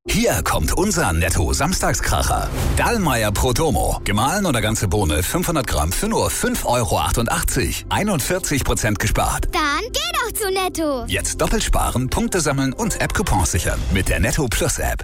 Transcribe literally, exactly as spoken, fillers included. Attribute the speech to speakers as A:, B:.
A: Hier kommt unser Netto-Samstagskracher. Dallmayr Pro Domo. Gemahlen oder ganze Bohne fünfhundert Gramm für nur fünf Euro achtundachtzig. einundvierzig Prozent gespart.
B: Dann geh doch zu Netto.
A: Jetzt doppelt sparen, Punkte sammeln und App-Coupons sichern. Mit der Netto Plus App.